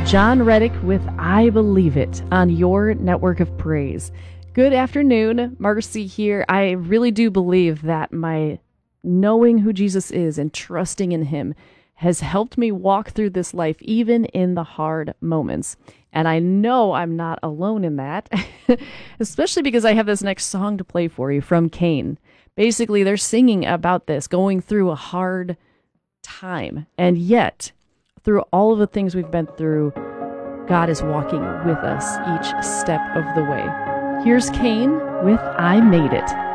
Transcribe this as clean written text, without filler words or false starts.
John Reddick with I Believe It on your network of praise. Good afternoon, Marcy here. I really do believe that my knowing who Jesus is and trusting in him has helped me walk through this life even in the hard moments. And I know I'm not alone in that, especially because I have this next song to play for you from Cain. Basically, they're singing about this, going through a hard time. And yet, through all of the things we've been through, God is walking with us each step of the way. Here's Cain with I Made It.